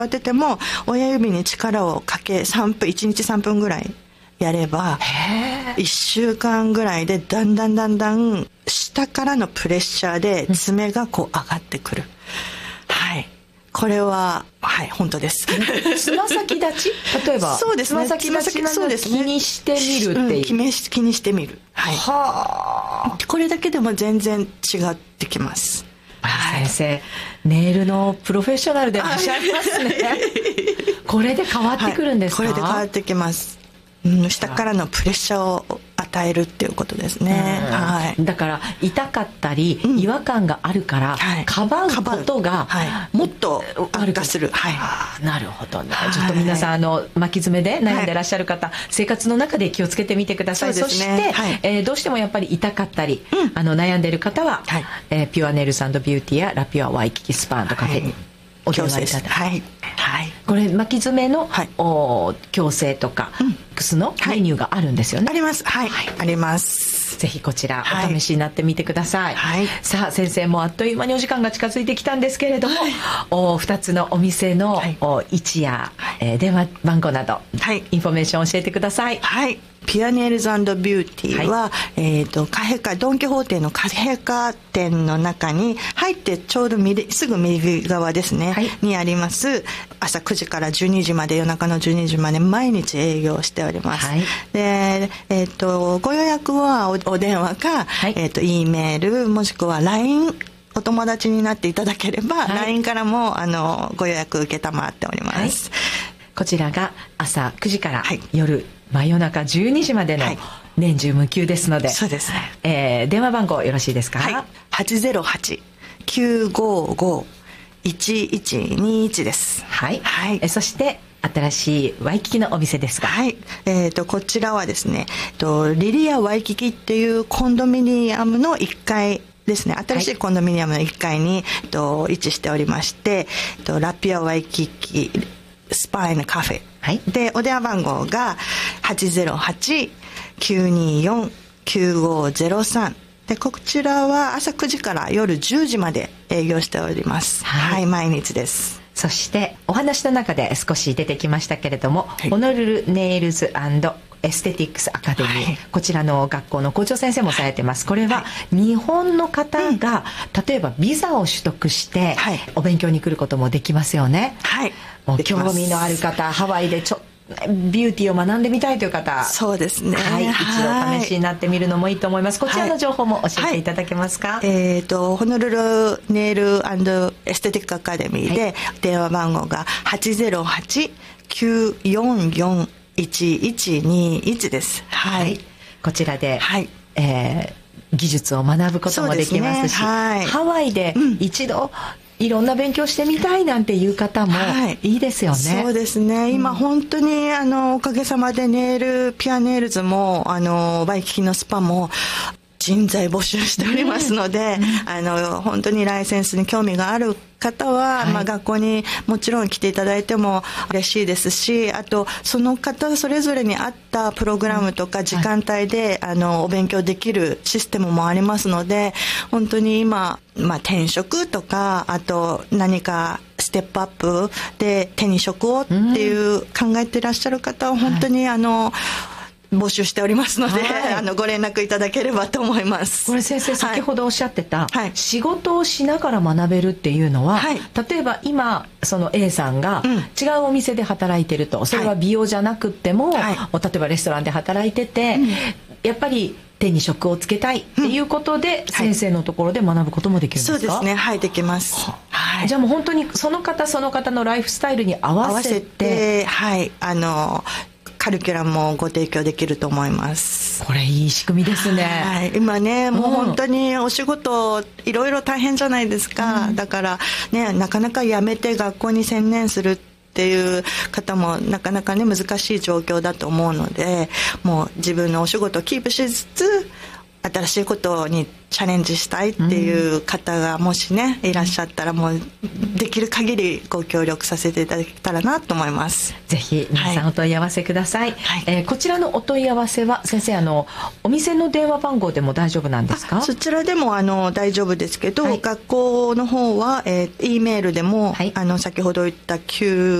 慌てても親指に力をかけ1日3分ぐらいやれば1週間ぐらいでだんだん下からのプレッシャーで爪がこう上がってくる。はい、これは本当です。 つま先立ち、例えばそうですね、 つま先立ちなど気にしてみるっていう、 気にしてみる。はい、これだけでも全然違ってきます。 先生、ネイルのプロフェッショナルでいらっしゃいますね。これで変わってくるんですか？ これで変わってきます。下からのプレッシャーを与えるっていうことですね。はい、 だから痛かったり違和感があるから、かばうことがもっと悪化する。 なるほどね。ちょっと皆さん巻き爪で悩んでらっしゃる方、生活の中で気をつけてみてください。そして、どうしてもやっぱり痛かったり、悩んでいる方は、ピュアネイルズ&ビューティーやラピュアワイキキスパカフェにお電話いただいて、これ巻き爪の矯正とかクスのメニューがあるんですよね。 あります。あります。 ぜひこちらお試しになってみてください。さあ先生、もうあっという間にお時間が近づいてきたんですけれども、2つのお店の位置や電話番号などインフォメーションを教えてください。 ピュアネイルズ&ビューティーは、カフェカドン・キホーテのカフェカ店の中に入ってちょうどすぐ右側ですね、にあります。朝9時から12時まで、夜中の12時まで毎日営業しております。で、ご予約はお電話か、E メールもしくは LINE、お友達になっていただければ、LINE からもご予約承っております。 こちらが朝9時から夜真夜中12時までの年中無休ですので、 そうですね。 電話番号よろしいですか ？808-955-1121です。 そして新しいワイキキのお店ですが、 こちらはですね、リリアワイキキっていうコンドミニアムの1階ですね。新しいコンドミニアムの1階に位置しておりまして、ラピュアワイキキスパインカフェで、お電話番号が808-924-9503で、こちらは朝9時から夜10時まで営業しております。毎日です。 そしてお話の中で少し出てきましたけれども、ホノルルネイルズ&エステティックスアカデミー、こちらの学校の校長先生もされてます。これは日本の方が例えばビザを取得してお勉強に来ることもできますよね。興味のある方、ハワイでビューティーを学んでみたいという方、 そうですね、 一度お試しになってみるのもいいと思います。こちらの情報も教えていただけますか？ ホノルルネイル&エステティックアカデミーで、電話番号が808-944-1121です。 こちらで、技術を学ぶこともできますし、ハワイで一度いろんな勉強してみたいなんていう方もいいですよね。 そうですね。今本当におかげさまでピュアネイルズもワイキキのスパも人材募集しておりますので、本当にライセンスに興味がある方は、学校にもちろん来ていただいても嬉しいですし、あとその方それぞれに合ったプログラムとか時間帯で、お勉強できるシステムもありますので、本当に今、転職とか、あと何かステップアップで手に職をっていう考えていらっしゃる方は本当に募集しておりますので、ご連絡いただければと思います。 これ先生、先ほどおっしゃってた、仕事をしながら学べるっていうのは、例えば今その A さんが違うお店で働いてると、それは美容じゃなくっても、例えばレストランで働いてて、やっぱり手に職をつけたいっていうことで、先生のところで学ぶこともできるんですか？ そうですね、できます。 じゃあもう本当にその方その方のライフスタイルに合わせて、 カリキュラムもご提供できると思います。 これいい仕組みですね。 今ね、もう本当にお仕事いろいろ大変じゃないですか。だからね、なかなか辞めて学校に専念するっていう方もなかなかね、難しい状況だと思うので、もう自分のお仕事をキープしつつ新しいことにチャレンジしたいっていう方がもしねいらっしゃったら、もうできる限りご協力させていただけたらなと思います。 ぜひ皆さんお問い合わせください。こちらのお問い合わせは先生、お店の電話番号でも大丈夫なんですか？ そちらでも大丈夫ですけど、学校の方はEメールでも、先ほど言った